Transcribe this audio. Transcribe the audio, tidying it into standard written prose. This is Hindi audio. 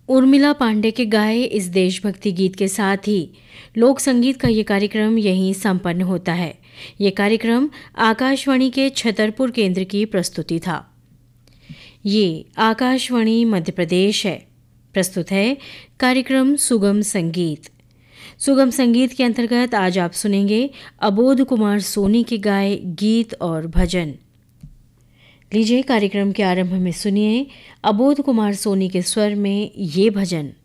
उर्मिला पांडे के गाए इस देशभक्ति गीत के साथ ही लोक संगीत का ये कार्यक्रम यहीं संपन्न होता है। ये कार्यक्रम आकाशवाणी के छतरपुर केंद्र की प्रस्तुति था। ये आकाशवाणी मध्य प्रदेश है। प्रस्तुत है कार्यक्रम सुगम संगीत। सुगम संगीत के अंतर्गत आज आप सुनेंगे अबोध कुमार सोनी के गाए गीत और भजन। लीजिए कार्यक्रम के आरंभ में सुनिए अबोध कुमार सोनी के स्वर में ये भजन।